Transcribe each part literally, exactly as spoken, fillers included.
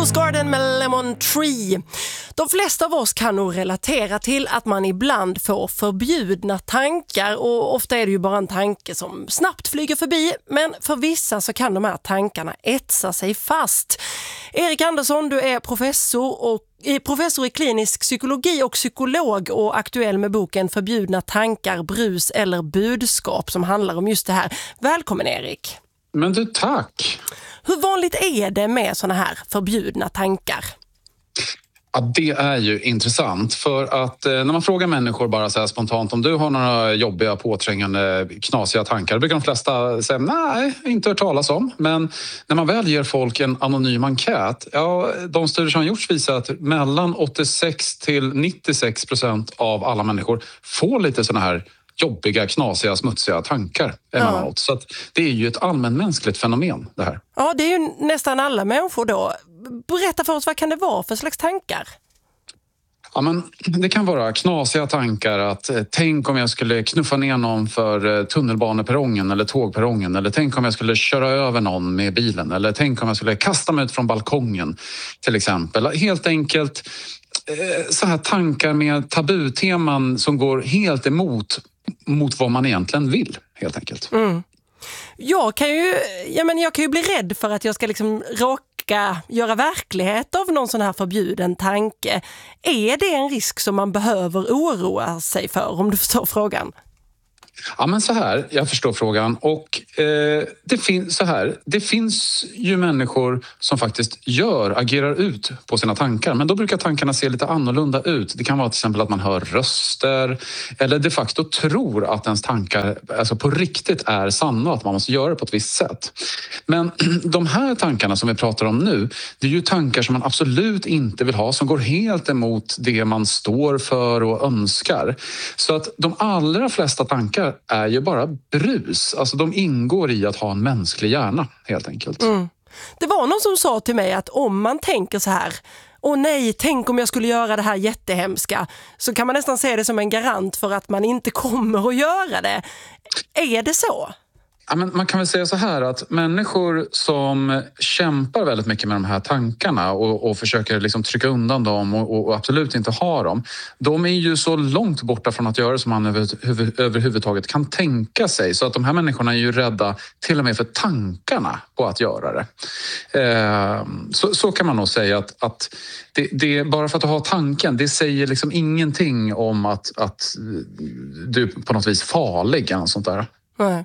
Rose Garden med Lemon Tree. De flesta av oss kan nog relatera till att man ibland får förbjudna tankar, och ofta är det ju bara en tanke som snabbt flyger förbi, men för vissa så kan de här tankarna etsa sig fast. Erik Andersson, du är professor och professor i klinisk psykologi och psykolog och aktuell med boken Förbjudna tankar, brus eller budskap, som handlar om just det här. Välkommen Erik. Men du, tack. Hur vanligt är det med såna här förbjudna tankar? Ja, det är ju intressant, för att eh, när man frågar människor bara så här spontant om du har några jobbiga, påträngande, knasiga tankar, brukar de flesta säga nej, inte hört talas om. Men när man väl ger folk en anonym enkät, ja, de studier som har gjorts visar att mellan åttiosex till nittiosex procent av alla människor får lite såna här jobbiga, knasiga, smutsiga tankar emellanåt. Ja. Så att det är ju ett allmänmänskligt fenomen det här. Ja, det är ju nästan alla människor då. Berätta för oss, vad kan det vara för slags tankar? Ja, men det kan vara knasiga tankar att eh, tänk om jag skulle knuffa ner någon för eh, tunnelbaneperrongen eller tågperrongen, eller tänk om jag skulle köra över någon med bilen, eller tänk om jag skulle kasta mig ut från balkongen till exempel. Helt enkelt eh, så här tankar med tabuteman som går helt emot mot vad man egentligen vill, helt enkelt. Mm. Jag kan ju, ja, men jag kan ju bli rädd för att jag ska liksom råka göra verklighet av någon sån här förbjuden tanke. Är det en risk som man behöver oroa sig för, om du förstår frågan? Ja, men så här, jag förstår frågan. Och eh, det finns så här, det finns ju människor som faktiskt gör, agerar ut på sina tankar. Men då brukar tankarna se lite annorlunda ut. Det kan vara till exempel att man hör röster eller de facto tror att ens tankar alltså på riktigt är sanna, att man måste göra det på ett visst sätt. Men de här tankarna som vi pratar om nu, det är ju tankar som man absolut inte vill ha, som går helt emot det man står för och önskar. Så att de allra flesta tankar är ju bara brus. Alltså de ingår i att ha en mänsklig hjärna, helt enkelt. Mm. Det var någon som sa till mig att om man tänker så här, åh nej, tänk om jag skulle göra det här jättehemska, så kan man nästan se det som en garant för att man inte kommer att göra det. Är det så? Ja, men man kan väl säga så här att människor som kämpar väldigt mycket med de här tankarna och, och försöker liksom trycka undan dem och, och absolut inte ha dem, de är ju så långt borta från att göra det som man över, över, överhuvudtaget kan tänka sig. Så att de här människorna är ju rädda till och med för tankarna på att göra det. Eh, så, så kan man nog säga att, att det, det, bara för att du har tanken, det säger liksom ingenting om att, att du är på något vis farlig eller sånt där. Nej.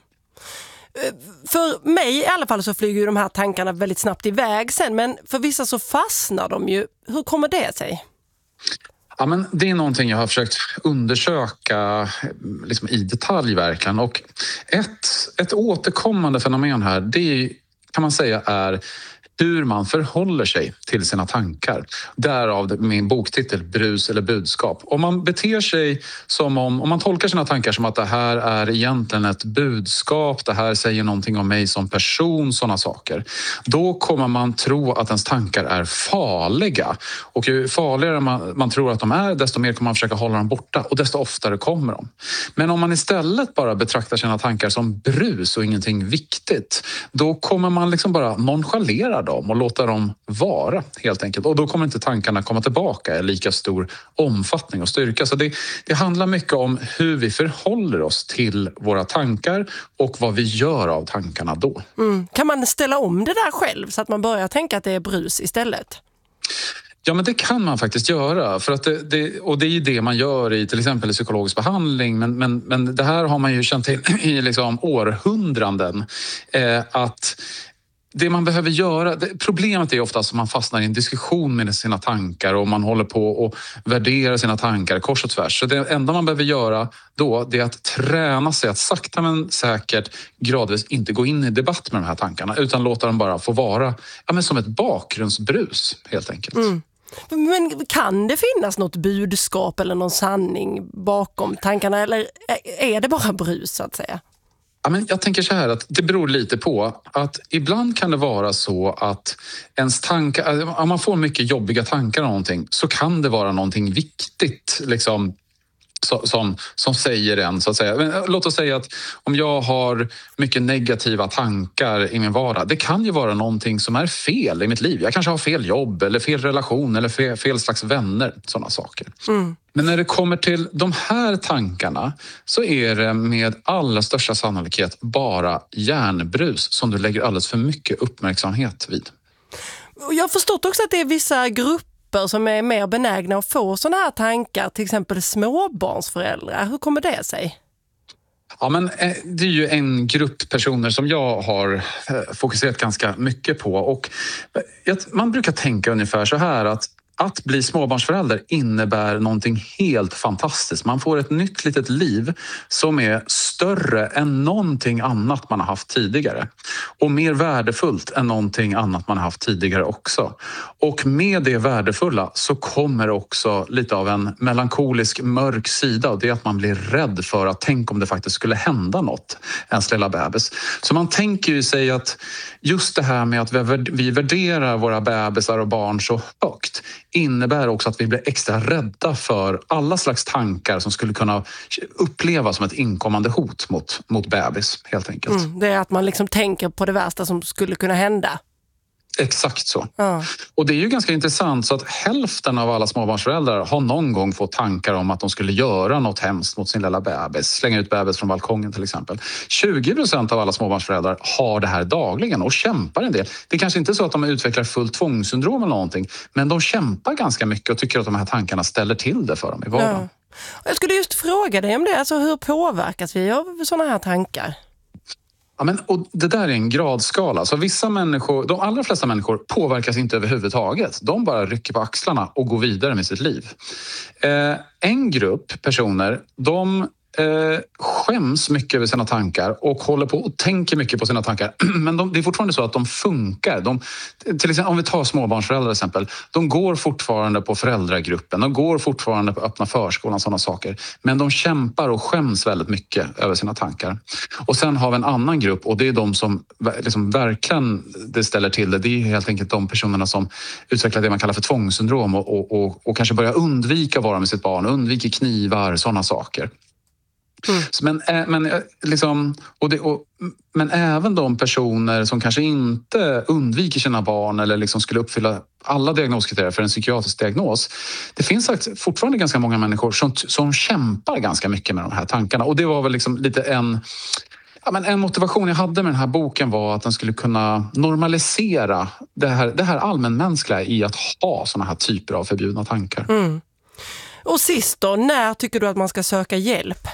För mig i alla fall så flyger ju de här tankarna väldigt snabbt iväg sen, men för vissa så fastnar de ju. Hur kommer det sig? Ja, men det är någonting jag har försökt undersöka liksom i detalj verkligen. Och ett, ett återkommande fenomen här, det kan man säga är hur man förhåller sig till sina tankar. Därav min boktitel Brus eller budskap. Om man beter sig som om, om man tolkar sina tankar som att det här är egentligen ett budskap, det här säger någonting om mig som person, sådana saker. Då kommer man tro att ens tankar är farliga. Och ju farligare man, man tror att de är, desto mer kommer man försöka hålla dem borta och desto oftare kommer de. Men om man istället bara betraktar sina tankar som brus och ingenting viktigt, då kommer man liksom bara nonchalera dem och låta dem vara, helt enkelt. Och då kommer inte tankarna komma tillbaka i lika stor omfattning och styrka. Så det, det handlar mycket om hur vi förhåller oss till våra tankar och vad vi gör av tankarna då. Mm. Kan man ställa om det där själv så att man börjar tänka att det är brus istället? Ja, men det kan man faktiskt göra. För att det, det, och det är ju det man gör i till exempel i psykologisk behandling. Men, men, men det här har man ju känt till i liksom århundraden. Eh, att det man behöver göra, det, problemet är ofta att man fastnar i en diskussion med sina tankar och man håller på och värderar sina tankar kors och tvärs. Så det enda man behöver göra då, det är att träna sig att sakta men säkert gradvis inte gå in i debatt med de här tankarna, utan låta dem bara få vara ja, men som ett bakgrundsbrus, helt enkelt. Mm. Men kan det finnas något budskap eller någon sanning bakom tankarna, eller är det bara brus så att säga? Ja, men jag tänker så här att det beror lite på att ibland kan det vara så att ens tankar, om man får mycket jobbiga tankar om någonting, så kan det vara någonting viktigt liksom som, som säger en, så att säga. Men låt oss säga att om jag har mycket negativa tankar i min vardag, det kan ju vara någonting som är fel i mitt liv. Jag kanske har fel jobb eller fel relation eller fel, fel slags vänner, sådana saker. Mm. Men när det kommer till de här tankarna så är det med allra största sannolikhet bara hjärnbrus som du lägger alldeles för mycket uppmärksamhet vid. Jag har förstått också att det är vissa grupper som är mer benägna att få sådana här tankar, till exempel småbarnsföräldrar. Hur kommer det sig? Ja, men det är ju en grupp personer som jag har fokuserat ganska mycket på, och man brukar tänka ungefär så här att Att bli småbarnsförälder innebär någonting helt fantastiskt. Man får ett nytt litet liv som är större än någonting annat man har haft tidigare. Och mer värdefullt än någonting annat man har haft tidigare också. Och med det värdefulla så kommer också lite av en melankolisk mörk sida. Och det är att man blir rädd för att tänk om det faktiskt skulle hända något, ens lilla bebis. Så man tänker ju sig att just det här med att vi värderar våra bebisar och barn så högt innebär också att vi blir extra rädda för alla slags tankar som skulle kunna upplevas som ett inkommande hot mot, mot bebis, helt enkelt. Mm, det är att man liksom tänker på det värsta som skulle kunna hända. Exakt så. Ja. Och det är ju ganska intressant, så att hälften av alla småbarnsföräldrar har någon gång fått tankar om att de skulle göra något hemskt mot sin lilla bebis. Slänga ut bebis från balkongen till exempel. tjugo procent av alla småbarnsföräldrar har det här dagligen och kämpar en del. Det är kanske inte så att de utvecklar fullt tvångssyndrom eller någonting, men de kämpar ganska mycket och tycker att de här tankarna ställer till det för dem i vardagen. Ja. Jag skulle just fråga dig om det. Alltså, hur påverkas vi av sådana här tankar? Ja, men, och det där är en gradskala. Så vissa människor, de allra flesta människor påverkas inte överhuvudtaget. De bara rycker på axlarna och går vidare med sitt liv. Eh, en grupp personer, de eh, skäms mycket över sina tankar och håller på och tänker mycket på sina tankar. Men de, det är fortfarande så att de funkar. De, till exempel, om vi tar småbarnsföräldrar till exempel. De går fortfarande på föräldragruppen. De går fortfarande på öppna förskolan, sådana saker. Men de kämpar och skäms väldigt mycket över sina tankar. Och sen har vi en annan grupp, och det är de som liksom verkligen det ställer till det. Det är helt enkelt de personerna som utvecklar det man kallar för tvångssyndrom och, och, och, och kanske börjar undvika att vara med sitt barn. Undviker knivar, sådana saker. Mm. Men, men, liksom, och det, och, men även de personer som kanske inte undviker sina barn eller liksom skulle uppfylla alla diagnoskriterier för en psykiatrisk diagnos. Det finns fortfarande ganska många människor som, som kämpar ganska mycket med de här tankarna. Och det var väl liksom lite en... Ja, men en motivation jag hade med den här boken var att den skulle kunna normalisera det här, det här allmänmänskliga i att ha såna här typer av förbjudna tankar. Mm. Och sist då, när tycker du att man ska söka hjälp?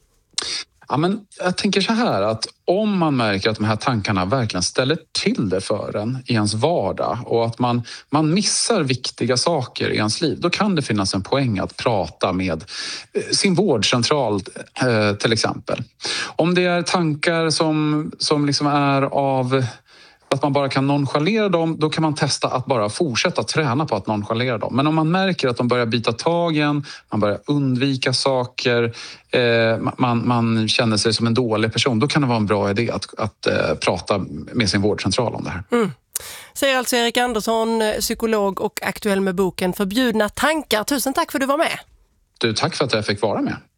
Ja, men jag tänker så här att om man märker att de här tankarna verkligen ställer till det för en i ens vardag och att man, man missar viktiga saker i ens liv, då kan det finnas en poäng att prata med sin vårdcentral eh, till exempel. Om det är tankar som, som liksom är av... att man bara kan nonchalera dem, då kan man testa att bara fortsätta träna på att nonchalera dem. Men om man märker att de börjar byta tag igen, man börjar undvika saker, eh, man, man känner sig som en dålig person, då kan det vara en bra idé att, att eh, prata med sin vårdcentral om det här. Mm. Säger alltså Erik Andersson, psykolog och aktuell med boken Förbjudna tankar. Tusen tack för att du var med. Du, tack för att jag fick vara med.